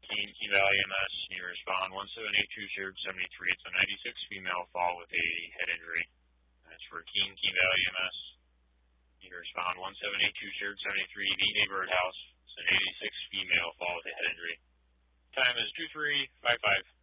Keene Valley MS. You respond 1782073. It's a 96 female fall with a head injury. That's for Keene Valley MS. You respond 1782073. The neighborhood house. It's an 86 female fall with a head injury. Time is 2355.